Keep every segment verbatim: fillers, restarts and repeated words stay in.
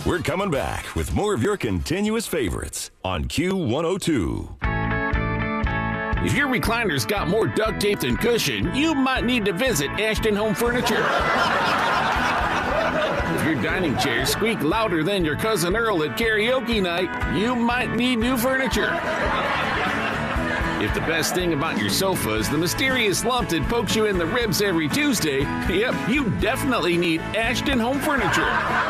We're coming back with more of your continuous favorites on Q one oh two. If your recliner's got more duct tape than cushion, you might need to visit Ashton Home Furniture. If your dining chairs squeak louder than your cousin Earl at karaoke night, you might need new furniture. If the best thing about your sofa is the mysterious lump that pokes you in the ribs every Tuesday, yep, you definitely need Ashton Home Furniture.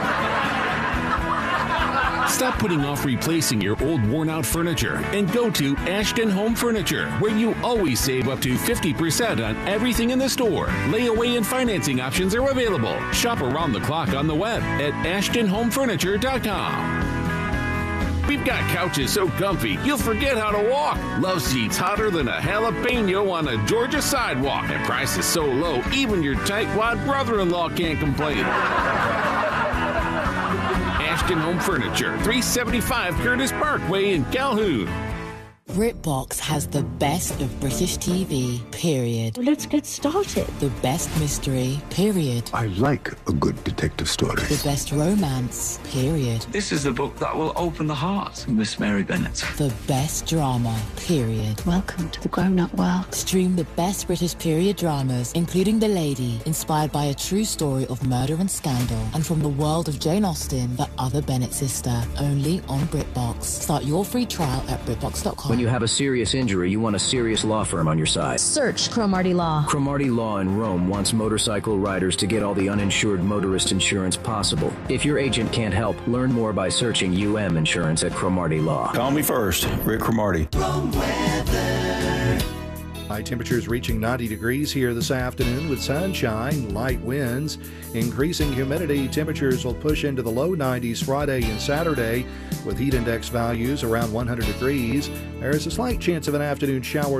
Stop putting off replacing your old worn-out furniture and go to Ashton Home Furniture, where you always save up to fifty percent on everything in the store. Layaway and financing options are available. Shop around the clock on the web at ashton home furniture dot com. We've got couches so comfy, you'll forget how to walk. Love seats hotter than a jalapeno on a Georgia sidewalk. And prices so low, even your tightwad brother-in-law can't complain. Ashton Home Furniture, three seventy-five Curtis Parkway in Calhoun. BritBox has the best of British T V, period. Well, let's get started. The best mystery, period. I like a good detective story. The best romance, period. This is the book that will open the heart of Miss Mary Bennet. The best drama, period. Welcome to the grown-up world. Stream the best British period dramas, including The Lady, inspired by a true story of murder and scandal, and from the world of Jane Austen, the other Bennet sister, only on BritBox. Start your free trial at brit box dot com. When you have a serious injury, you want a serious law firm on your side. Search Cromartie Law. Cromartie Law in Rome wants motorcycle riders to get all the uninsured motorist insurance possible. If your agent can't help, learn more by searching U M Insurance at Cromartie Law. Call me first, Rick Cromartie. High temperatures reaching ninety degrees here this afternoon with sunshine, light winds, increasing humidity. Temperatures will push into the low nineties Friday and Saturday with heat index values around one hundred degrees. There is a slight chance of an afternoon shower